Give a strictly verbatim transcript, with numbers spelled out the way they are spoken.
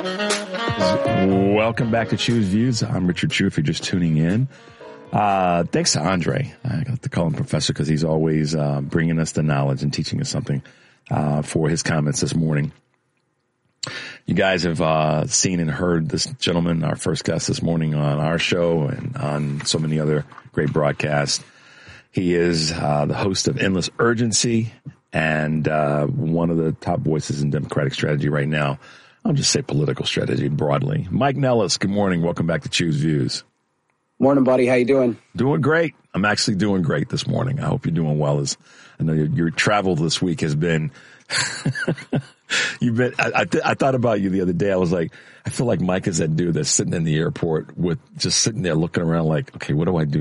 Welcome back to Choose Views. I'm Richard Chu if you're just tuning in. Uh, thanks to Andre. I got to call him Professor because he's always uh, bringing us the knowledge and teaching us something uh, for his comments this morning. You guys have uh, seen and heard this gentleman, our first guest this morning on our show and on so many other great broadcasts. He is uh, the host of Endless Urgency and uh, one of the top voices in Democratic strategy right now. I'll just say political strategy broadly. Mike Nellis, good morning. Welcome back to Choose Views. Morning, buddy. How you doing? Doing great. I'm actually doing great this morning. I hope you're doing well. As I know your, your travel this week has been. You've been. I, I, th- I thought about you the other day. I was like, I feel like Mike is that dude that's sitting in the airport with just sitting there looking around like, okay, what do I do